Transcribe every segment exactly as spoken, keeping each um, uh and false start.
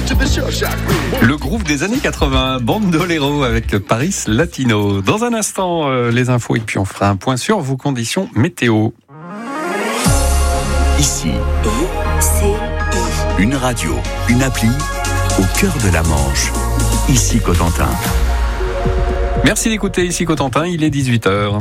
Le groupe des années quatre-vingts, Bandolero avec Paris Latino. Dans un instant, euh, les infos et puis on fera un point sur vos conditions météo. Ici, I C I. Une radio, une appli au cœur de la Manche. Ici Cotentin. Merci d'écouter Ici Cotentin, il est dix-huit heures.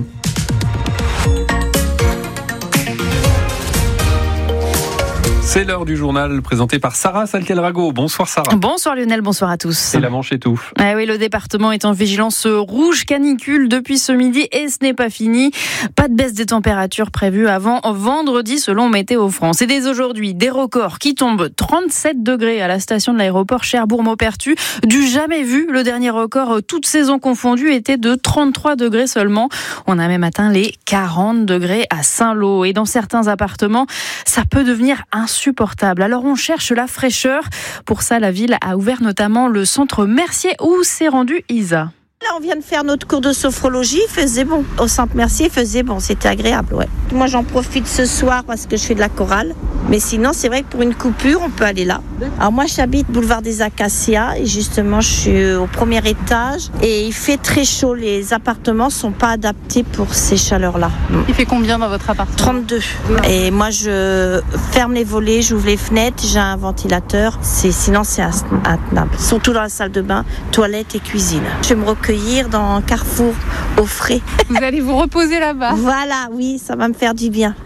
C'est l'heure du journal présenté par Sarah Salkel-Rago. Bonsoir Sarah. Bonsoir Lionel, bonsoir à tous. Et la Manche étouffe. Ah oui, le département est en vigilance rouge canicule depuis ce midi et ce n'est pas fini. Pas de baisse des températures prévues avant vendredi selon Météo France. Et dès aujourd'hui, des records qui tombent. trente-sept degrés à la station de l'aéroport Cherbourg-Maupertuis. Du jamais vu, le dernier record, toute saison confondue, était de trente-trois degrés seulement. On a même atteint les quarante degrés à Saint-Lô. Et dans certains appartements, ça peut devenir insupportable. Supportable. Alors on cherche la fraîcheur. Pour ça, la ville a ouvert notamment le centre Mercier où s'est rendue Isa. Là, on vient de faire notre cours de sophrologie, il faisait bon. Au centre Mercier, il faisait bon, c'était agréable, ouais. Moi, j'en profite ce soir parce que je fais de la chorale. Mais sinon, c'est vrai que pour une coupure, on peut aller là. Alors moi, j'habite boulevard des Acacias et justement, je suis au premier étage et il fait très chaud. Les appartements ne sont pas adaptés pour ces chaleurs-là. Il fait combien dans votre appartement ? trente-deux. Et moi, je ferme les volets, j'ouvre les fenêtres, j'ai un ventilateur. C'est, sinon, c'est intenable. Surtout dans la salle de bain, toilette et cuisine. Je vais me recueillir dans un carrefour au frais. Vous allez vous reposer là-bas. Voilà, oui, ça va me faire du bien.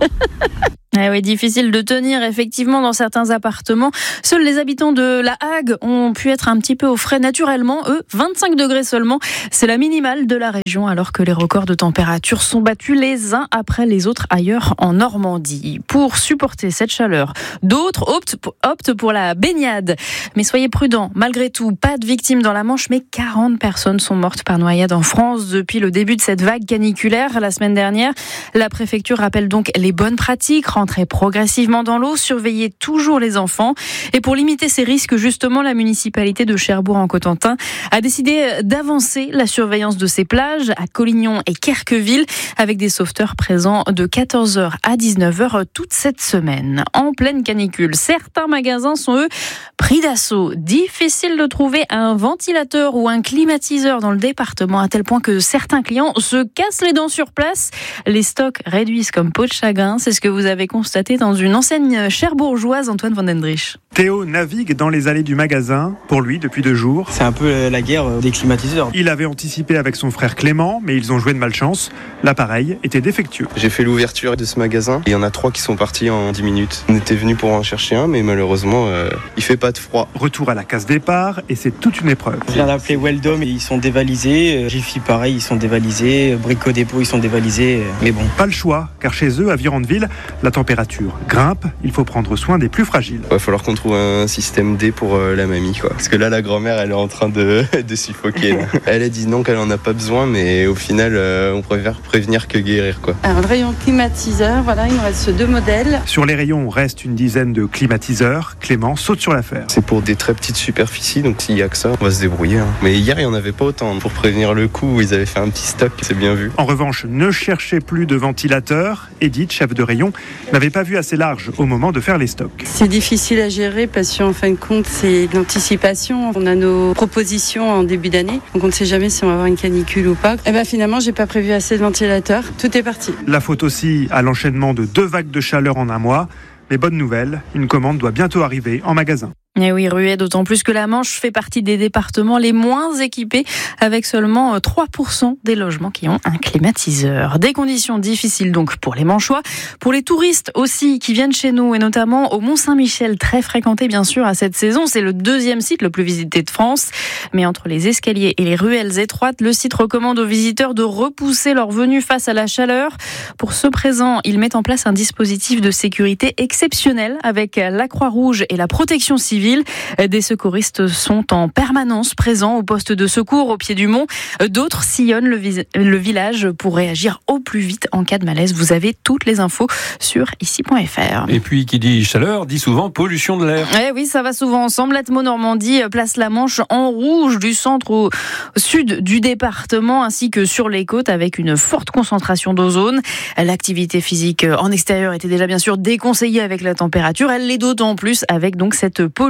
Eh oui, difficile de tenir effectivement dans certains appartements. Seuls les habitants de La Hague ont pu être un petit peu au frais naturellement. Eux, vingt-cinq degrés seulement. C'est la minimale de la région alors que les records de température sont battus les uns après les autres ailleurs en Normandie. Pour supporter cette chaleur, d'autres optent, optent pour la baignade. Mais soyez prudents, malgré tout, pas de victimes dans la Manche, mais quarante personnes sont mortes par noyade en France depuis le début de cette vague caniculaire la semaine dernière. La préfecture rappelle donc les bonnes pratiques, rentrer progressivement dans l'eau, surveiller toujours les enfants. Et pour limiter ces risques, justement, la municipalité de Cherbourg-en-Cotentin a décidé d'avancer la surveillance de ces plages à Collignon et Querqueville avec des sauveteurs présents de quatorze heures à dix-neuf heures toute cette semaine. En pleine canicule, certains magasins sont, eux, pris d'assaut. Difficile de trouver un ventilateur ou un climatiseur dans le département à tel point que certains clients se cassent les dents sur place. Les stocks réduisent comme peau de chagrin. C'est ce que vous avez constaté dans une enseigne cherbourgeoise, Antoine Van Dendrich. Théo navigue dans les allées du magasin. Pour lui, depuis deux jours, c'est un peu la guerre des climatiseurs. Il avait anticipé avec son frère Clément, mais ils ont joué de malchance. L'appareil était défectueux. J'ai fait l'ouverture de ce magasin. Il y en a trois qui sont partis en dix minutes. On était venus pour en chercher un, mais malheureusement, euh, il fait pas de froid. Retour à la case départ, et c'est toute une épreuve. Je viens d'appeler Weldom et ils sont dévalisés. Jiffy pareil, ils sont dévalisés. Brico Dépôt, ils sont dévalisés. Mais bon. Pas le choix, car chez eux, à Virandeville, la température grimpe. Il faut prendre soin des plus fragiles. Il va falloir qu'on trouve un système D pour euh, la mamie, quoi. Parce que là, la grand-mère, elle est en train de, de suffoquer. Là. Elle a dit non, qu'elle en a pas besoin, mais au final, euh, on préfère prévenir que guérir, quoi. Un rayon climatiseur, voilà, il nous reste deux modèles. Sur les rayons, reste une dizaine de climatiseurs. Clément saute sur l'affaire. C'est pour des très petites superficies, donc s'il y a que ça, on va se débrouiller. Hein. Mais hier, il n'y en avait pas autant. Pour prévenir le coup, ils avaient fait un petit stock, c'est bien vu. En revanche, ne cherchez plus de ventilateur. Edith, chef de rayon, n'avait pas vu assez large au moment de faire les stocks. C'est difficile à gérer parce qu'en fin de compte, c'est de l'anticipation. On a nos propositions en début d'année, donc on ne sait jamais si on va avoir une canicule ou pas. Et ben finalement, j'ai pas prévu assez de ventilateurs. Tout est parti. La faute aussi à l'enchaînement de deux vagues de chaleur en un mois. Mais bonne nouvelle, une commande doit bientôt arriver en magasin. Et oui, Ruet, d'autant plus que la Manche fait partie des départements les moins équipés, avec seulement trois pour cent des logements qui ont un climatiseur. Des conditions difficiles donc pour les Manchois, pour les touristes aussi qui viennent chez nous, et notamment au Mont-Saint-Michel, très fréquenté bien sûr à cette saison. C'est le deuxième site le plus visité de France. Mais entre les escaliers et les ruelles étroites, le site recommande aux visiteurs de repousser leur venue face à la chaleur. Pour ce présent, ils mettent en place un dispositif de sécurité exceptionnel avec la Croix-Rouge et la Protection civile. Des secouristes sont en permanence présents au poste de secours au pied du mont. D'autres sillonnent le, vis- le village pour réagir au plus vite en cas de malaise. Vous avez toutes les infos sur ici point f r. Et puis, qui dit chaleur, dit souvent pollution de l'air. Eh oui, ça va souvent ensemble. L'Atmo Normandie place la Manche en rouge du centre au sud du département ainsi que sur les côtes avec une forte concentration d'ozone. L'activité physique en extérieur était déjà bien sûr déconseillée avec la température. Elle l'est d'autant plus avec donc cette pollution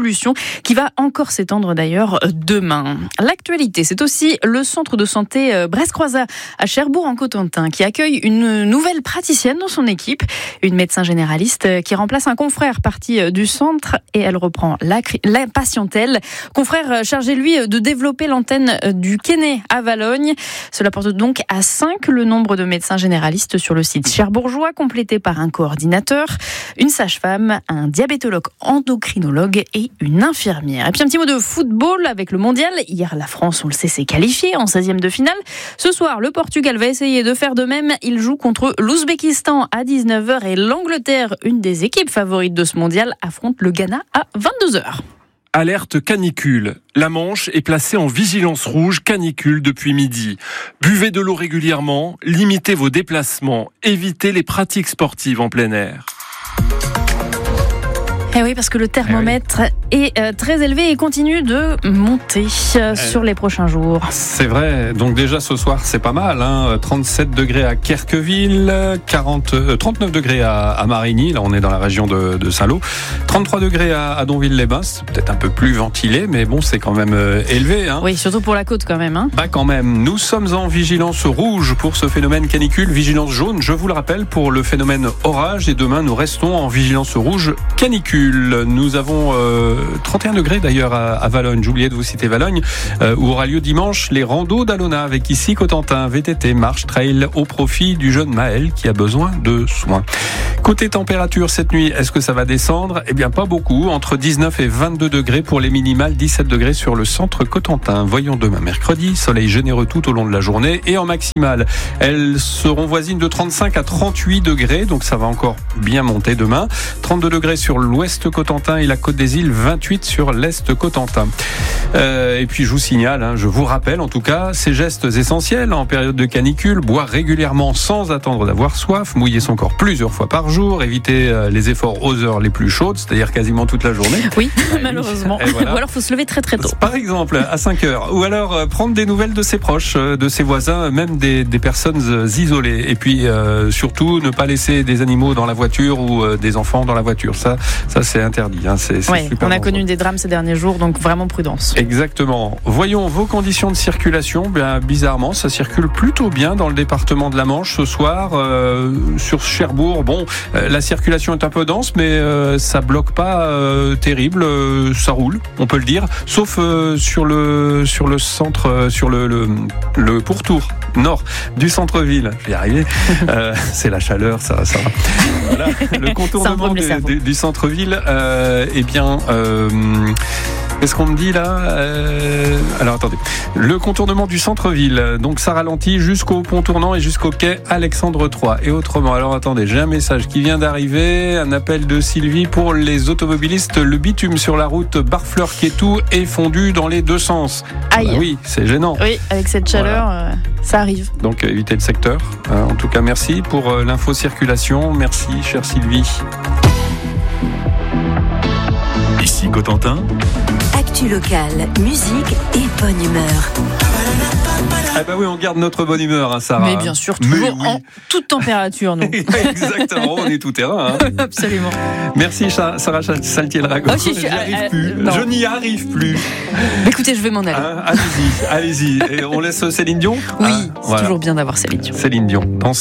solution qui va encore s'étendre d'ailleurs demain. L'actualité, c'est aussi le centre de santé Bresse-Croizat à Cherbourg en Cotentin qui accueille une nouvelle praticienne dans son équipe, une médecin généraliste qui remplace un confrère parti du centre et elle reprend la, la patientèle. Confrère chargé lui de développer l'antenne du Quesnay à Valognes. Cela porte donc à cinq le nombre de médecins généralistes sur le site cherbourgeois, complété par un coordinateur, une sage-femme, un diabétologue endocrinologue et une infirmière. Et puis un petit mot de football avec le mondial. Hier, la France, on le sait, s'est qualifiée en seizième de finale. Ce soir, le Portugal va essayer de faire de même. Il joue contre l'Ouzbékistan à dix-neuf heures et l'Angleterre, une des équipes favorites de ce mondial, affronte le Ghana à vingt-deux heures. Alerte canicule. La Manche est placée en vigilance rouge canicule depuis midi. Buvez de l'eau régulièrement, limitez vos déplacements, évitez les pratiques sportives en plein air. Eh oui, parce que le thermomètre eh oui. est euh, très élevé et continue de monter euh, eh sur les prochains jours. C'est vrai. Donc déjà ce soir, c'est pas mal. Hein. trente-sept degrés à Querqueville, quarante, euh, trente-neuf degrés à, à Marigny. Là, on est dans la région de, de Saint-Lô. trente-trois degrés à, à Donville-les-Bains. C'est peut-être un peu plus ventilé, mais bon, c'est quand même euh, élevé. Hein. Oui, surtout pour la côte quand même. Hein. Bah quand même. Nous sommes en vigilance rouge pour ce phénomène canicule. Vigilance jaune, je vous le rappelle, pour le phénomène orage. Et demain, nous restons en vigilance rouge canicule. Nous avons euh, trente et un degrés d'ailleurs à, à Valognes. J'oubliais de vous citer Valognes, euh, où aura lieu dimanche les randos d'Alona avec ici Cotentin, V T T, marche, trail au profit du jeune Maël qui a besoin de soins. Côté température cette nuit, est-ce que ça va descendre ? Eh bien pas beaucoup, entre dix-neuf et vingt-deux degrés pour les minimales, dix-sept degrés sur le centre Cotentin. Voyons demain mercredi, soleil généreux tout au long de la journée et en maximale, elles seront voisines de trente-cinq à trente-huit degrés, donc ça va encore bien monter demain. trente-deux degrés sur l'ouest Cotentin et la Côte des Îles, vingt-huit sur l'est Cotentin. Euh, et puis je vous signale, hein, je vous rappelle en tout cas, ces gestes essentiels en période de canicule, boire régulièrement sans attendre d'avoir soif, mouiller son corps plusieurs fois par jour, éviter euh, les efforts aux heures les plus chaudes, c'est-à-dire quasiment toute la journée. Oui, malheureusement. Voilà. Ou alors il faut se lever très très tôt. Par exemple, à cinq heures. Ou alors euh, prendre des nouvelles de ses proches, euh, de ses voisins, même des, des personnes euh, isolées. Et puis euh, surtout, ne pas laisser des animaux dans la voiture ou euh, des enfants dans la voiture. Ça, ça c'est interdit. Hein. C'est, c'est ouais, super on a dangereux. connu des drames ces derniers jours, donc vraiment prudence. Exactement. Voyons vos conditions de circulation. Bien, bizarrement, ça circule plutôt bien dans le département de la Manche ce soir. Euh, sur Cherbourg, bon, euh, la circulation est un peu dense, mais euh, ça bloque pas euh, terrible. Euh, ça roule, on peut le dire. Sauf euh, sur le sur le centre, euh, sur le, le le pourtour nord du centre-ville. Je vais y arriver. euh, c'est la chaleur, ça, ça. Voilà. Le contournement du, du, du centre-ville. Euh, eh bien, euh, qu'est-ce qu'on me dit là euh, Alors attendez. Le contournement du centre-ville. Donc ça ralentit jusqu'au pont tournant et jusqu'au quai Alexandre trois. Et autrement, alors attendez, j'ai un message qui vient d'arriver. Un appel de Sylvie pour les automobilistes. Le bitume sur la route Barfleur-Quétou est fondu dans les deux sens. Aïe. Bah oui, c'est gênant. Oui, avec cette chaleur, voilà. euh, ça arrive. Donc évitez le secteur. Euh, en tout cas, merci pour euh, l'info circulation. Merci, chère Sylvie. Ici Cotentin. Actu locale, musique et bonne humeur. Ah bah oui, on garde notre bonne humeur, hein, Sarah. Mais bien sûr, toujours oui. En toute température, nous. Exactement, on est tout terrain. Hein. Absolument. Merci Sarah Saltiel-Rago. Oh, je, je, euh, plus. Euh, je n'y arrive plus. Écoutez, je vais m'en aller. Hein, allez-y, allez-y. Et on laisse Céline Dion. Oui, hein, c'est voilà. Toujours bien d'avoir Céline Dion. Céline Dion. Dans